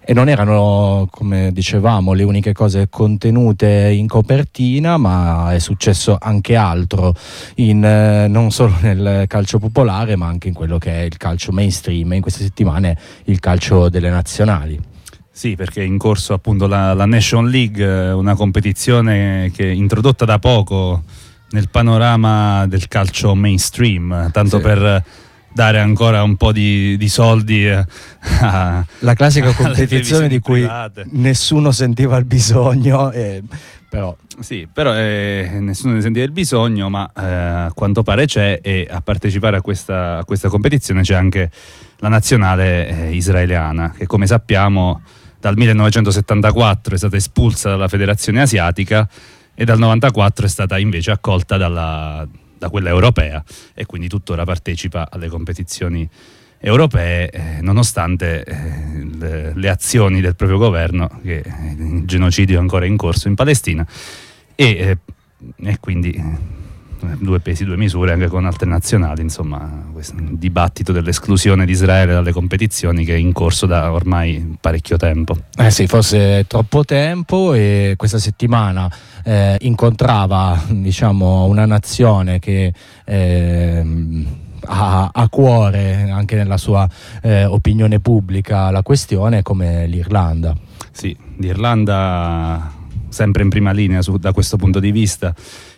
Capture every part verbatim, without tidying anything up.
E non erano, come dicevamo, le uniche cose contenute in copertina, ma è successo anche altro, in, eh, non solo nel calcio popolare, ma anche in quello che è il calcio mainstream, in queste settimane il calcio delle nazionali. Sì, perché è in corso appunto la, la Nation League, una competizione che è introdotta da poco nel panorama del calcio mainstream, tanto sì. per dare ancora un po' di, di soldi a, la classica competizione di cui private. Nessuno sentiva il bisogno, eh, però sì, però eh, nessuno ne sentiva il bisogno, ma eh, a quanto pare c'è, e a partecipare a questa, a questa competizione c'è anche la nazionale eh, israeliana, che come sappiamo dal millenovecentosettantaquattro è stata espulsa dalla Federazione Asiatica e dal novantaquattro è stata invece accolta dalla da quella europea, e quindi tuttora partecipa alle competizioni europee, eh, nonostante eh, le, le azioni del proprio governo, che il genocidio è ancora in corso in Palestina, e, eh, e quindi eh, due pesi, due misure anche con altre nazionali. Insomma, questo dibattito dell'esclusione di Israele dalle competizioni che è in corso da ormai parecchio tempo. Eh sì, forse troppo tempo, e questa settimana eh, incontrava, diciamo, una nazione che eh, ha a cuore anche nella sua eh, opinione pubblica la questione, come l'Irlanda. Sì, l'Irlanda sempre in prima linea su, da questo punto di vista.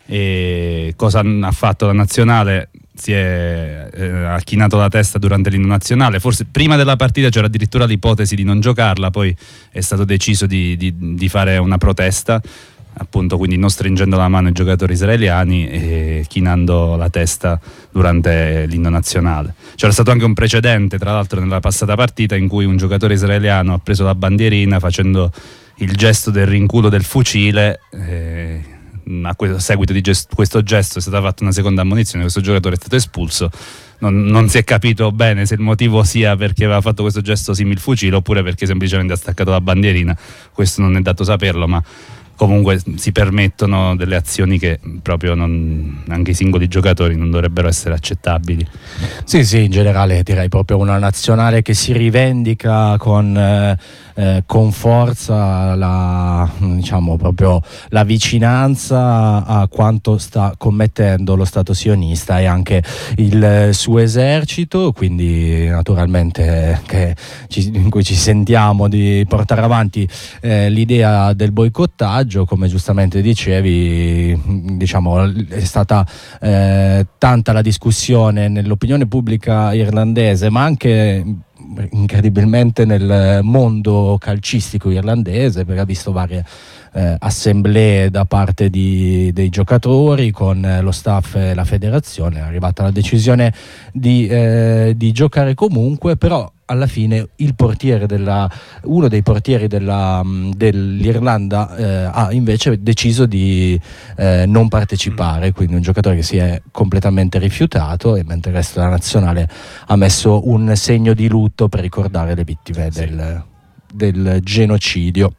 E cosa ha fatto la nazionale? Si è eh, ha chinato la testa durante l'inno nazionale. Forse prima della partita c'era addirittura l'ipotesi di non giocarla, poi è stato deciso di, di, di fare una protesta, appunto, quindi non stringendo la mano ai giocatori israeliani e chinando la testa durante l'inno nazionale. C'era stato anche un precedente, tra l'altro, nella passata partita, in cui un giocatore israeliano ha preso la bandierina facendo il gesto del rinculo del fucile. eh, A seguito di gest- questo gesto è stata fatta una seconda ammonizione, questo giocatore è stato espulso. Non, non si è capito bene se il motivo sia perché aveva fatto questo gesto simil fucile oppure perché semplicemente ha staccato la bandierina. Questo non è dato saperlo, ma comunque si permettono delle azioni che proprio non, anche i singoli giocatori non dovrebbero essere accettabili. Sì, sì, in generale direi proprio una nazionale che si rivendica con, eh, eh, con forza la, diciamo, proprio la vicinanza a quanto sta commettendo lo Stato sionista e anche il suo esercito, quindi naturalmente che ci, in cui ci sentiamo di portare avanti eh, l'idea del boicottaggio. Come giustamente dicevi, diciamo, è stata eh, tanta la discussione nell'opinione pubblica irlandese, ma anche incredibilmente nel mondo calcistico irlandese, perché ha visto varie eh, assemblee da parte di, dei giocatori con lo staff e la federazione. È arrivata la decisione di, eh, di giocare comunque, però alla fine il portiere della, uno dei portieri della, dell'Irlanda eh, ha invece deciso di eh, non partecipare, quindi un giocatore che si è completamente rifiutato, e mentre il resto della nazionale ha messo un segno di lutto per ricordare le vittime sì. del, del genocidio.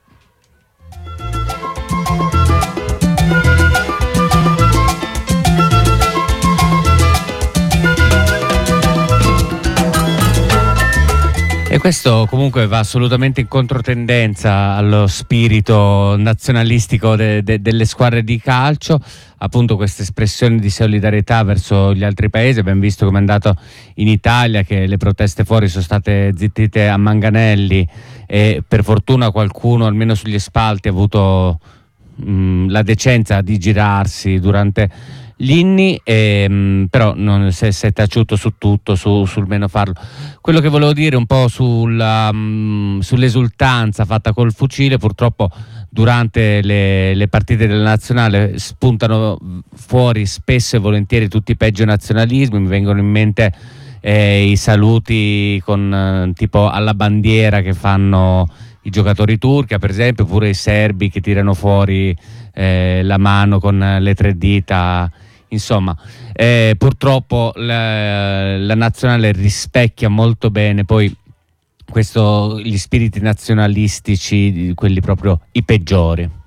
E questo comunque va assolutamente in controtendenza allo spirito nazionalistico de- de- delle squadre di calcio, appunto queste espressioni di solidarietà verso gli altri paesi. Abbiamo visto come è andato in Italia, che le proteste fuori sono state zittite a manganelli, e per fortuna qualcuno almeno sugli spalti ha avuto mh, la decenza di girarsi durante gli inni, e, però non si è taciuto su tutto, su, sul meno farlo. Quello che volevo dire un po' sulla, um, sull'esultanza fatta col fucile, purtroppo durante le, le partite della nazionale spuntano fuori spesso e volentieri tutti i peggio nazionalismi. Mi vengono in mente eh, i saluti con eh, tipo alla bandiera che fanno i giocatori turchi, per esempio, oppure i serbi che tirano fuori eh, la mano con le tre dita. Insomma, eh, purtroppo la, la nazionale rispecchia molto bene poi questo, gli spiriti nazionalistici, quelli proprio i peggiori.